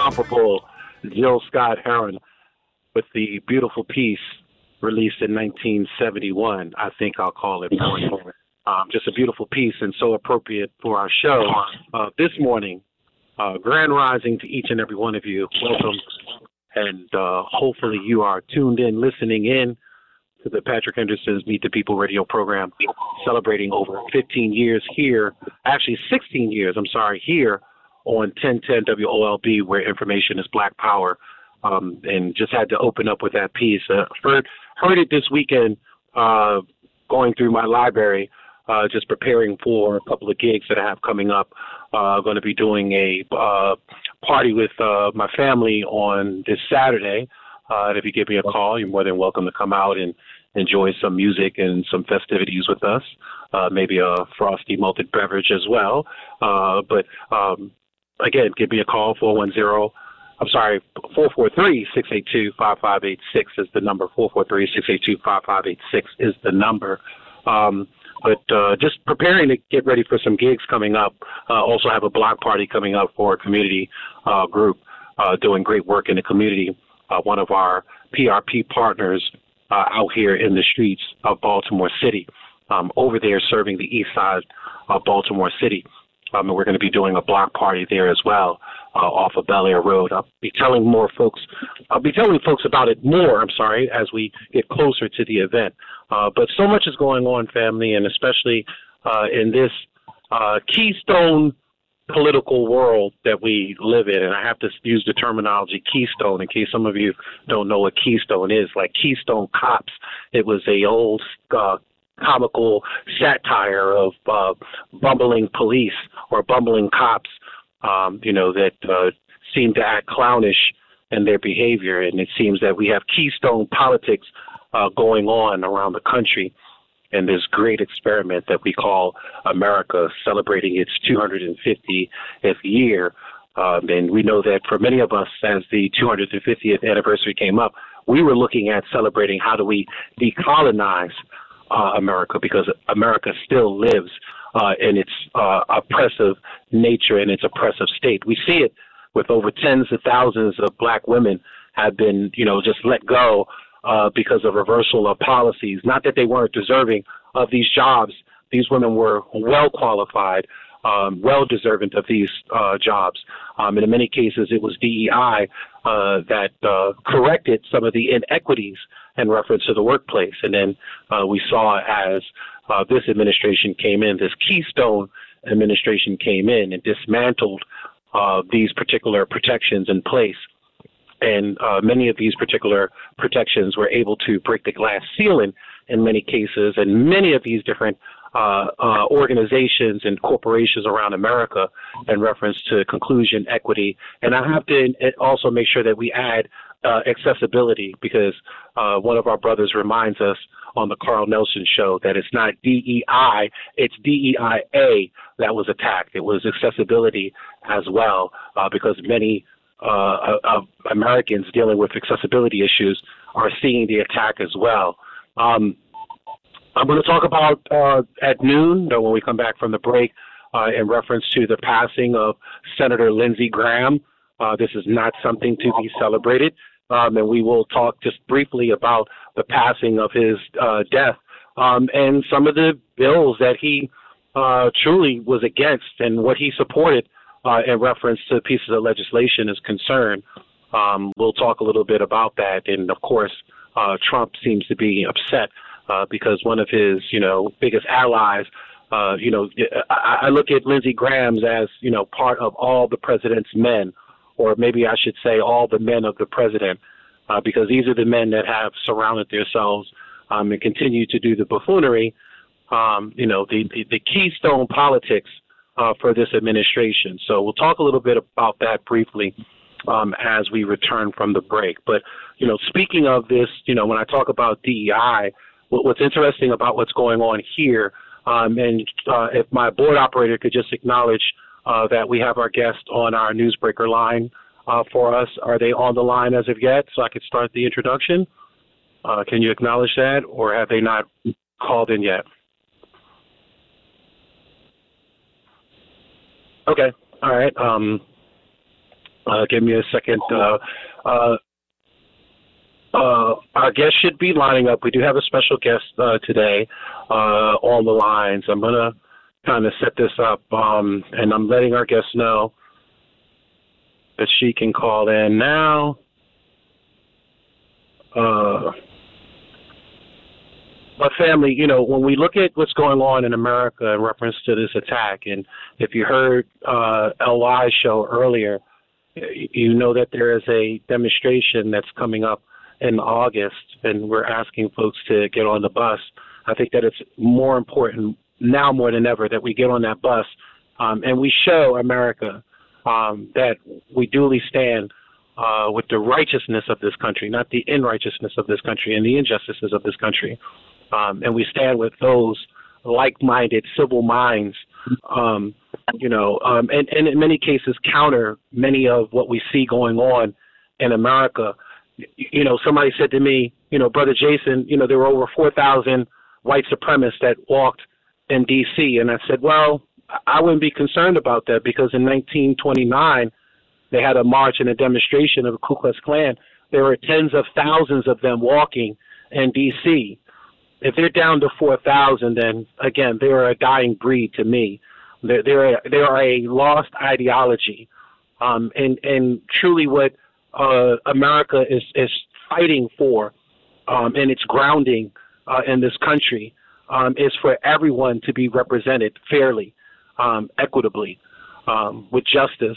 incomparable Jill Scott Heron with the beautiful piece released in 1971. I think I'll call it Morning. Just a beautiful piece and so appropriate for our show this morning. Grand rising to each and every one of you. Welcome. And hopefully you are tuned in, listening in to the Patrick Henderson's Meet the People radio program, celebrating over 15 years here, actually 16 years, here on 1010 WOLB, where information is Black Power. And just had to open up with that piece. Heard it this weekend going through my library, just preparing for a couple of gigs that I have coming up. Going to be doing a party with my family on this Saturday. And if you give me a call, you're more than welcome to come out and enjoy some music and some festivities with us. Maybe a frosty malted beverage as well. But again, give me a call, 443-682-5586 is the number. 443-682-5586 is the number. But just preparing to get ready for some gigs coming up. Also have a block party coming up for a community group doing great work in the community. One of our PRP partners out here in the streets of Baltimore City, over there serving the east side of Baltimore City. And we're going to be doing a block party there as well, off of Bel Air Road. I'll be telling folks about it more, as we get closer to the event. But so much is going on, family, and especially in this keystone political world that we live in. And I have to use the terminology keystone in case some of you don't know what keystone is. Like Keystone Cops, it was a old comical satire of bumbling police or bumbling cops, that seem to act clownish in their behavior. And it seems that we have keystone politics going on around the country, and this great experiment that we call America, celebrating its 250th year. And we know that for many of us, as the 250th anniversary came up, we were looking at celebrating how do we decolonize America, because America still lives in its oppressive nature and its oppressive state. We see it with over tens of thousands of black women have been, just let go because of reversal of policies. Not that they weren't deserving of these jobs. These women were well qualified, well deserving of these jobs. And in many cases, it was DEI that corrected some of the inequities in reference to the workplace. And then we saw as this administration came in, this Keystone administration came in and dismantled these particular protections in place. And many of these particular protections were able to break the glass ceiling in many cases, and many of these different organizations and corporations around America in reference to inclusion, equity. And I have to also make sure that we add accessibility, because one of our brothers reminds us on the Carl Nelson show that it's not DEI, it's DEIA that was attacked. It was accessibility as well, because many Americans dealing with accessibility issues are seeing the attack as well. I'm going to talk about at noon, when we come back from the break, in reference to the passing of Senator Lindsey Graham. This is not something to be celebrated, and we will talk just briefly about the passing of his death and some of the bills that he truly was against and what he supported in reference to pieces of legislation is concerned. We'll talk a little bit about that. And, of course, Trump seems to be upset because one of his, biggest allies, I look at Lindsey Graham as, part of all the president's men, or maybe I should say all the men of the president, because these are the men that have surrounded themselves and continue to do the buffoonery, the keystone politics for this administration. So we'll talk a little bit about that briefly as we return from the break. But, speaking of this, when I talk about DEI, what's interesting about what's going on here, and if my board operator could just acknowledge that we have our guest on our newsbreaker line for us. Are they on the line as of yet, so I could start the introduction? Can you acknowledge that, or have they not called in yet? Okay. All right. Give me a second. Uh, our guest should be lining up. We do have a special guest today on the lines. I'm going to kind of set this up, and I'm letting our guest know that she can call in now. But family, when we look at what's going on in America in reference to this attack, and if you heard LY's show earlier, you know that there is a demonstration that's coming up in August, and we're asking folks to get on the bus. I think that it's more important now more than ever that we get on that bus and we show America that we duly stand with the righteousness of this country, not the unrighteousness of this country and the injustices of this country. And we stand with those like-minded civil minds, and in many cases counter many of what we see going on in America. Somebody said to me, Brother Jason, there were over 4,000 white supremacists that walked in D.C. And I said, well, I wouldn't be concerned about that because in 1929, they had a march and a demonstration of the Ku Klux Klan. There were tens of thousands of them walking in D.C. If they're down to 4,000, then, again, they are a dying breed to me. They are a lost ideology. And truly what America is fighting for and its grounding in this country is for everyone to be represented fairly, equitably, with justice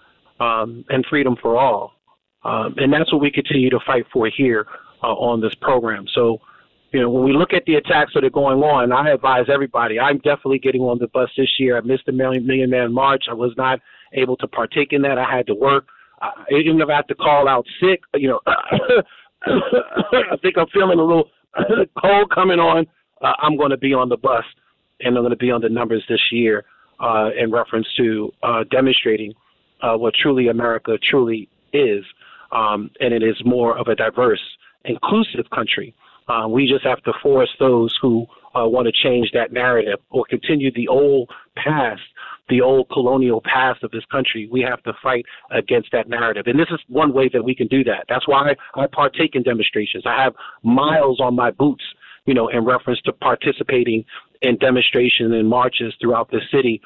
and freedom for all. And that's what we continue to fight for here on this program. So, when we look at the attacks that are going on, I advise everybody, I'm definitely getting on the bus this year. I missed the Million Man March. I was not able to partake in that. I had to work. Even if I had to call out sick, I think I'm feeling a little cold coming on. I'm going to be on the bus, and I'm going to be on the numbers this year in reference to demonstrating what truly America truly is, and it is more of a diverse, inclusive country. We just have to force those who want to change that narrative or continue the old past, the old colonial past of this country. We have to fight against that narrative. And this is one way that we can do that. That's why I partake in demonstrations. I have miles on my boots, in reference to participating in demonstrations and marches throughout the city.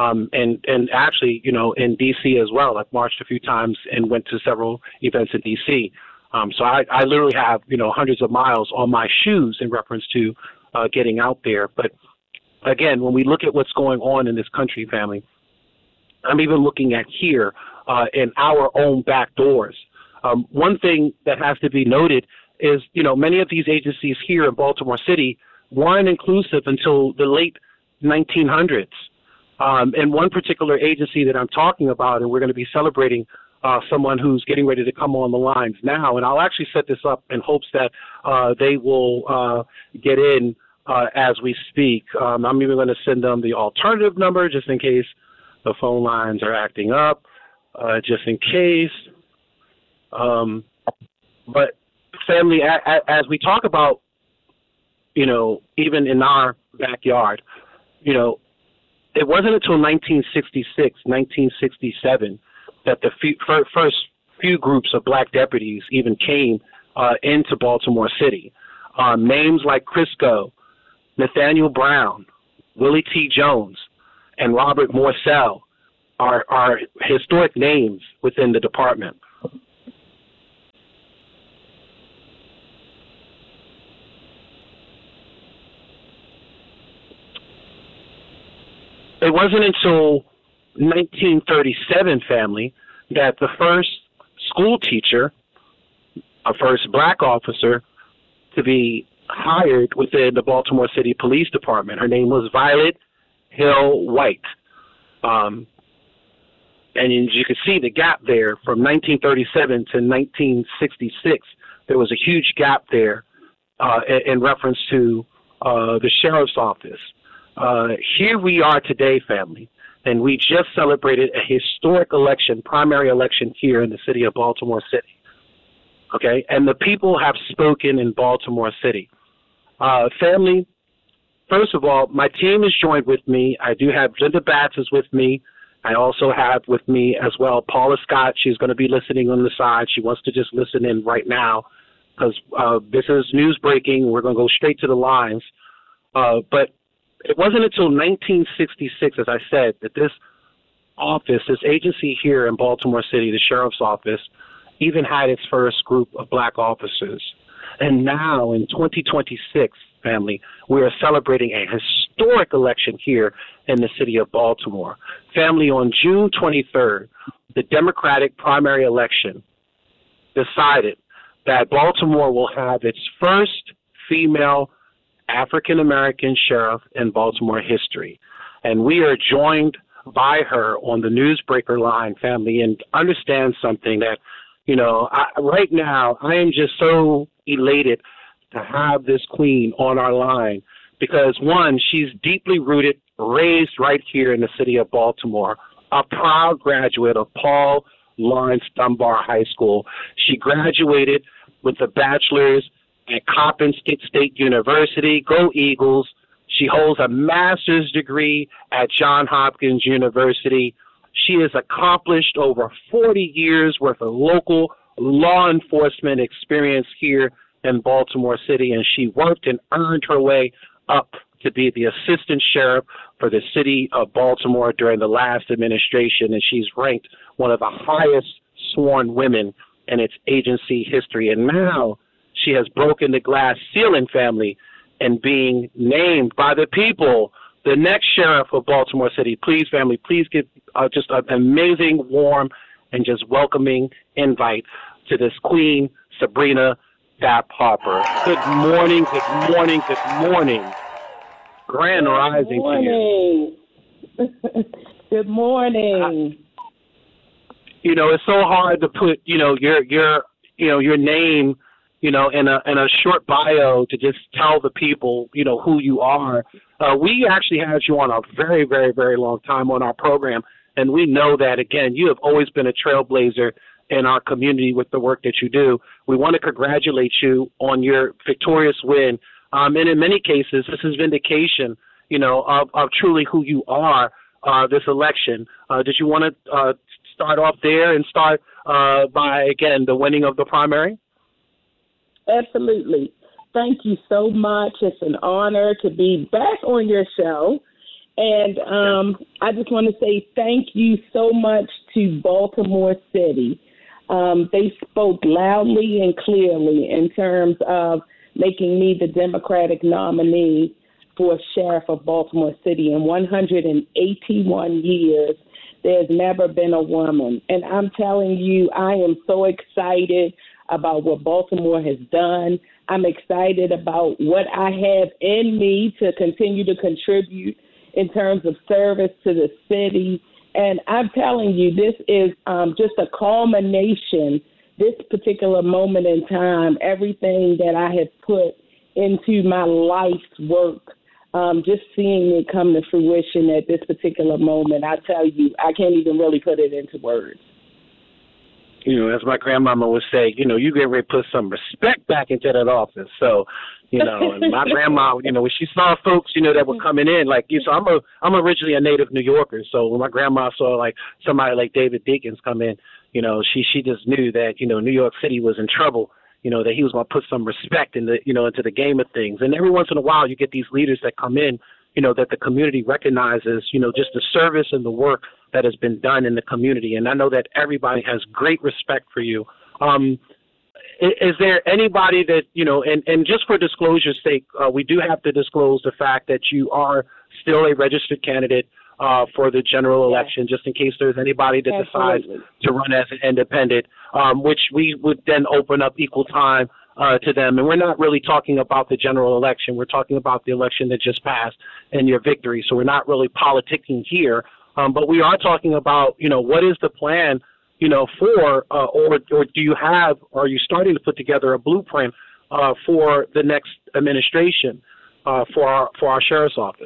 And actually, in D.C. as well. I've marched a few times and went to several events in D.C. So I literally have, hundreds of miles on my shoes in reference to getting out there. But again, when we look at what's going on in this country, family, I'm even looking at here in our own back doors. One thing that has to be noted is, many of these agencies here in Baltimore City weren't inclusive until the late 1900s. And one particular agency that I'm talking about, and we're going to be celebrating someone who's getting ready to come on the lines now, and I'll actually set this up in hopes that they will get in as we speak. I'm even going to send them the alternative number just in case the phone lines are acting up, just in case. But family, as we talk about, even in our backyard, it wasn't until 1966, 1967 that the first few groups of black deputies even came into Baltimore City. Names like Crisco, Nathaniel Brown, Willie T. Jones, and Robert Morcell are historic names within the department. It wasn't until 1937, family, that the first school teacher, a first black officer, to be hired within the Baltimore City Police Department. Her name was Violet Hill White. And you can see the gap there from 1937 to 1966. There was a huge gap there in reference to the sheriff's office. Here we are today, family, and we just celebrated a historic election, primary election here in the city of Baltimore City. Okay, and the people have spoken in Baltimore City. Family, first of all, my team is joined with me. I do have Linda Batts is with me, I also have with me as well Paula Scott. She's going to be listening on the side. She wants to just listen in right now because this is news breaking. We're going to go straight to the lines. But it wasn't until 1966, as I said, that this office, this agency here in Baltimore City, the sheriff's office, even had its first group of black officers. And now in 2026, family, we are celebrating a historic election here in the city of Baltimore. Family, on June 23rd, the Democratic primary election decided that Baltimore will have its first female African-American sheriff in Baltimore history. And we are joined by her on the Newsbreaker line, family, and understand something that, right now I am just so elated to have this queen on our line because, one, she's deeply rooted, raised right here in the city of Baltimore, a proud graduate of Paul Laurence Dunbar High School. She graduated with a bachelor's at Coppin State University. Go Eagles. She holds a master's degree at Johns Hopkins University. She has accomplished over 40 years worth of local law enforcement experience here in Baltimore City, and she worked and earned her way up to be the assistant sheriff for the city of Baltimore during the last administration, and she's ranked one of the highest sworn women in its agency history. And now she has broken the glass ceiling, family, and being named by the people the next sheriff of Baltimore City. Please, family, please give just an amazing, warm, and just welcoming invite to this Queen Sabrina Dapp Harper. Good morning, good morning, good morning. Grand rising to you. Good morning. It's so hard to put, your name, in a short bio to just tell the people, who you are. We actually had you on a very, very, very long time on our program, and we know that, again, you have always been a trailblazer in our community with the work that you do. We want to congratulate you on your victorious win. And in many cases, this is vindication, of truly who you are this election. Did you want to start off there and start by, again, the winning of the primary? Absolutely. Thank you so much. It's an honor to be back on your show. And I just want to say thank you so much to Baltimore City. They spoke loudly and clearly in terms of making me the Democratic nominee for sheriff of Baltimore City. In 181 years, there's never been a woman. And I'm telling you, I am so excited about what Baltimore has done. I'm excited about what I have in me to continue to contribute in terms of service to the city. And I'm telling you, this is just a culmination, this particular moment in time, everything that I have put into my life's work, just seeing it come to fruition at this particular moment. I tell you, I can't even really put it into words. As my grandmama would say, you get ready to put some respect back into that office. So, and my grandma, when she saw folks, that were coming in, so I'm originally a native New Yorker. So when my grandma saw somebody like David Deakins come in, she just knew that, New York City was in trouble, that he was going to put some respect in into the game of things. And every once in a while you get these leaders that come in, that the community recognizes, just the service and the work that has been done in the community. And I know that everybody has great respect for you. Is there anybody that, and just for disclosure's sake, we do have to disclose the fact that you are still a registered candidate for the general election, just in case there's anybody that decides to run as an independent, which we would then open up equal time to them. And we're not really talking about the general election. We're talking about the election that just passed and your victory. So we're not really politicking here. But we are talking about, what is the plan, for, or do you have, or are you starting to put together a blueprint for the next administration for our sheriff's office?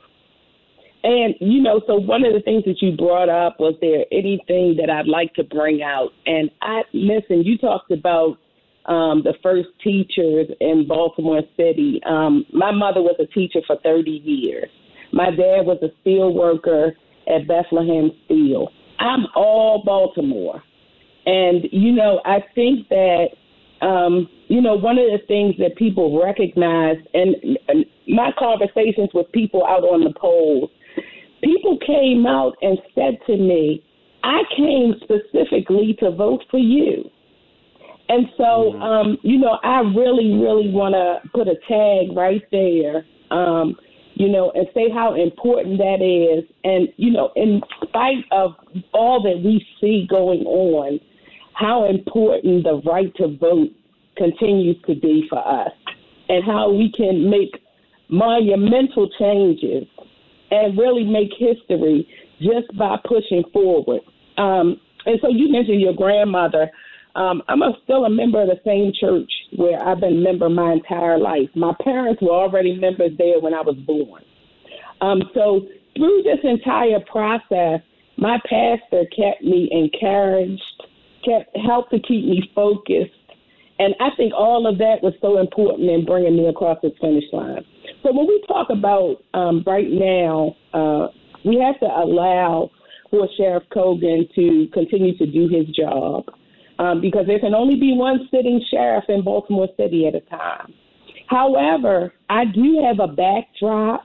And, so one of the things that you brought up, was there anything that I'd like to bring out? And listen, you talked about the first teachers in Baltimore City. My mother was a teacher for 30 years. My dad was a steel worker at Bethlehem Steel. I'm all Baltimore. And, I think that, one of the things that people recognize, and my conversations with people out on the polls, people came out and said to me, I came specifically to vote for you. And so, I really, really want to put a tag right there, and say how important that is. And, in spite of all that we see going on, how important the right to vote continues to be for us, and how we can make monumental changes and really make history just by pushing forward. And so you mentioned your grandmother. I'm still a member of the same church where I've been a member my entire life. My parents were already members there when I was born. So through this entire process, my pastor kept me encouraged, helped to keep me focused. And I think all of that was so important in bringing me across the finish line. So when we talk about right now, we have to allow for Sheriff Cogan to continue to do his job because there can only be one sitting sheriff in Baltimore City at a time. However, I do have a backdrop,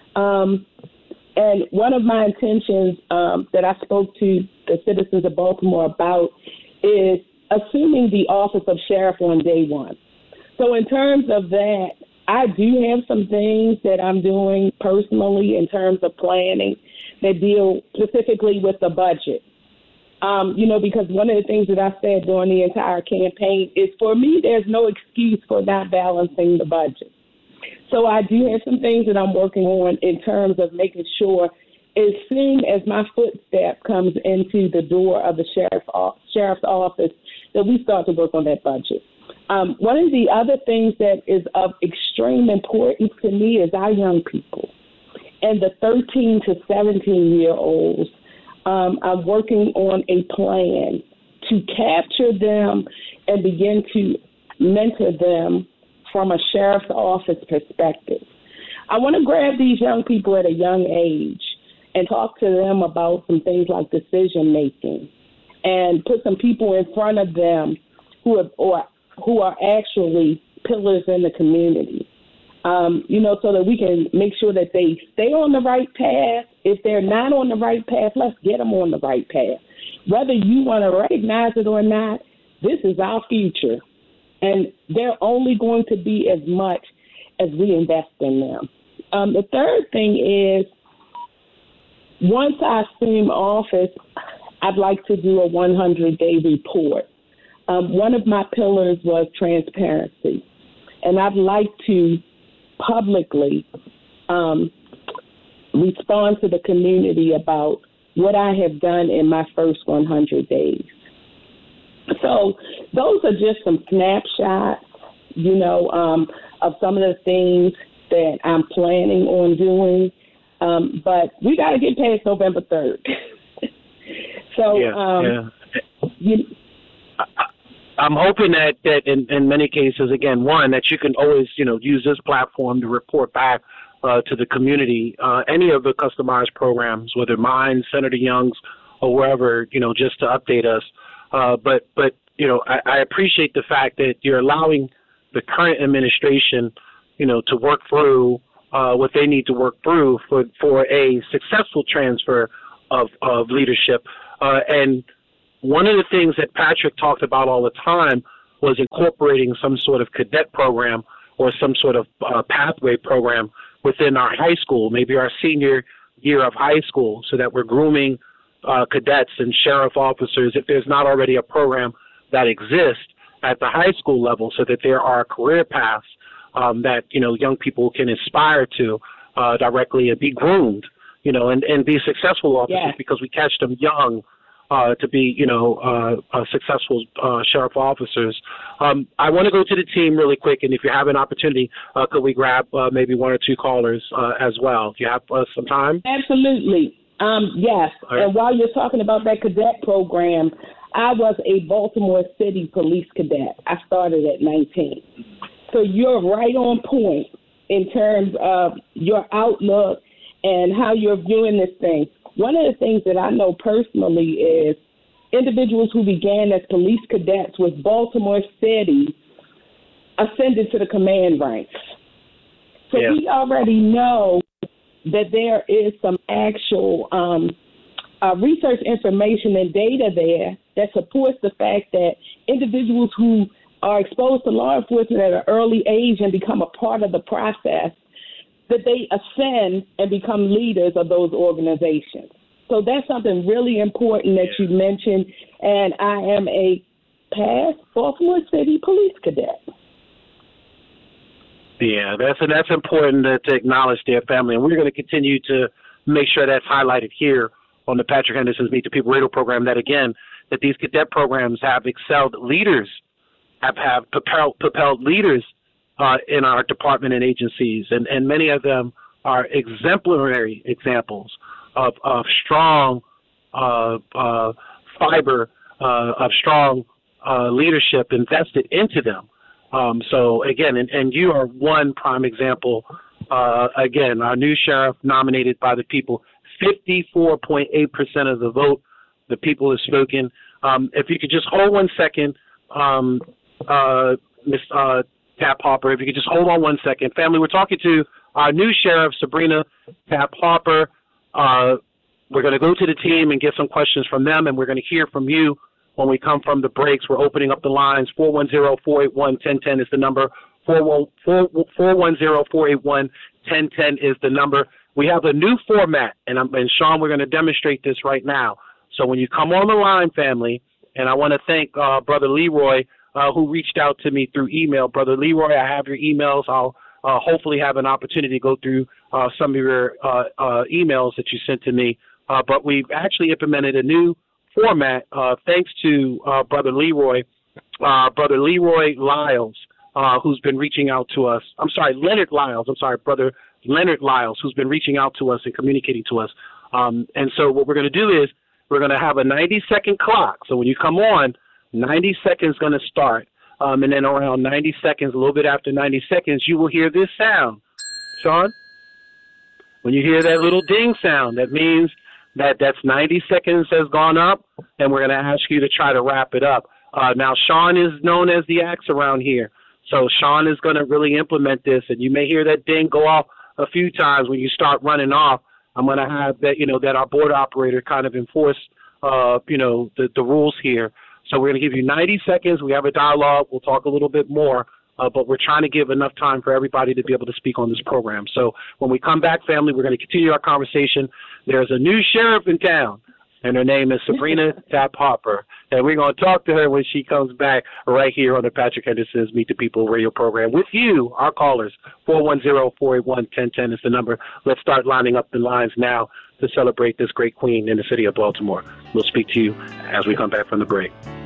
and one of my intentions that I spoke to the citizens of Baltimore about is assuming the office of sheriff on day one. So in terms of that, I do have some things that I'm doing personally in terms of planning that deal specifically with the budget. Because one of the things that I said during the entire campaign is, for me, there's no excuse for not balancing the budget. So I do have some things that I'm working on in terms of making sure as soon as my footstep comes into the door of the sheriff's office that we start to work on that budget. One of the other things that is of extreme importance to me is our young people and the 13 to 17-year-olds. I'm working on a plan to capture them and begin to mentor them from a sheriff's office perspective. I want to grab these young people at a young age and talk to them about some things like decision making and put some people in front of them who are actually pillars in the community. So that we can make sure that they stay on the right path. If they're not on the right path, let's get them on the right path. Whether you want to recognize it or not, this is our future. And they're only going to be as much as we invest in them. The third thing is, once I assume office, I'd like to do a 100-day report. One of my pillars was transparency. And I'd like to publicly respond to the community about what I have done in my first 100 days. So those are just some snapshots, of some of the things that I'm planning on doing. But we got to get past November 3rd. I'm hoping that in many cases, again, one, that you can always, use this platform to report back to the community, any of the customized programs, whether mine, Senator Young's, or wherever, just to update us. But I appreciate the fact that you're allowing the current administration, to work through what they need to work through for a successful transfer of leadership. And one of the things that Patrick talked about all the time was incorporating some sort of cadet program or some sort of pathway program within our high school, maybe our senior year of high school, so that we're grooming cadets and sheriff officers, if there's not already a program that exists at the high school level, so that there are career paths that, young people can aspire to directly and be groomed, and be successful officers because we catch them young to be, successful sheriff officers. I want to go to the team really quick, and if you have an opportunity, could we grab maybe one or two callers as well? Do you have some time? Absolutely. Yes. Right. And while you're talking about that cadet program, I was a Baltimore City police cadet. I started at 19. So you're right on point in terms of your outlook and how you're viewing this thing. one of the things that I know personally is individuals who began as police cadets with Baltimore City ascended to the command ranks. So we already know that there is some actual research information and data there that supports the fact that individuals who are exposed to law enforcement at an early age and become a part of the process, that they ascend and become leaders of those organizations. So that's something really important that you mentioned, and I am a past Baltimore City police cadet. Yeah, that's important to acknowledge their family, and we're going to continue to make sure that's highlighted here on the Patrick Henderson's Meet the People radio program, that again, that these cadet programs have excelled leaders, have propelled leaders in our department and agencies, and many of them are exemplary examples of strong fiber, of strong leadership invested into them. So again, and you are one prime example. Again, our new sheriff nominated by the people, 54.8% of the vote. The people have spoken. If you could just hold 1 second, Ms. Tap Harper, if you could just hold on 1 second. Family, we're talking to our new sheriff, Sabrina Tap Harper. We're going to go to the team and get some questions from them, and we're going to hear from you when we come from the breaks. We're opening up the lines. 410-481-1010 is the number. 410-481-1010 is the number. We have a new format, and Sean, we're going to demonstrate this right now. So when you come on the line, family, and I want to thank Brother Leroy, who reached out to me through email. Brother Leroy, I have your emails. I'll hopefully have an opportunity to go through some of your emails that you sent to me. But we've actually implemented a new format thanks to Brother Leroy Lyles, who's been reaching out to us. Leonard Lyles. Brother Leonard Lyles, who's been reaching out to us and communicating to us. And so what we're going to do is we're going to have a 90-second clock. So when you come on, 90 seconds going to start. And then around 90 seconds, a little bit after 90 seconds, you will hear this sound. Sean, when you hear that little ding sound, that means that's 90 seconds has gone up, and we're going to ask you to try to wrap it up. Now, Sean is known as the axe around here. So Sean is going to really implement this, and you may hear that ding go off a few times when you start running off. I'm going to have that, that our board operator kind of enforce, the rules here. So we're going to give you 90 seconds. We have a dialogue. We'll talk a little bit more, but we're trying to give enough time for everybody to be able to speak on this program. So when we come back, family, we're going to continue our conversation. There's a new sheriff in town, and her name is Sabrina Tap Harper. And we're going to talk to her when she comes back right here on the Patrick Henderson's Meet the People radio program with you, our callers. 410-481-1010 is the number. Let's start lining up the lines now to celebrate this great queen in the city of Baltimore. We'll speak to you as we come back from the break.